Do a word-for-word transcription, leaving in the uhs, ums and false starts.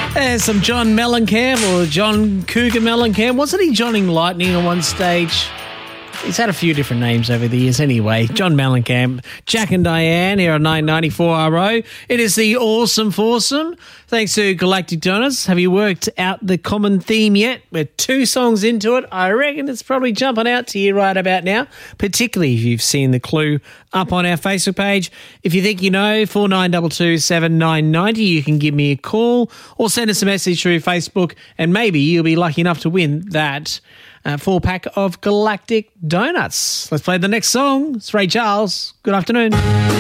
There's some John Mellencamp or John Cougar Mellencamp. Wasn't he Johnny Lightning on one stage? He's had a few different names over the years anyway. John Mellencamp, Jack and Diane here on nine ninety-four R O. It is the Awesome Foursome. Thanks to Galactic Donuts. Have you worked out the common theme yet? We're two songs into it. I reckon it's probably jumping out to you right about now, particularly if you've seen the clue up on our Facebook page. If you think you know, four nine two two, seven nine nine zero, you can give me a call or send us a message through Facebook and maybe you'll be lucky enough to win that Uh, four pack of Galactic Donuts. Let's play the next song. It's Ray Charles. Good afternoon.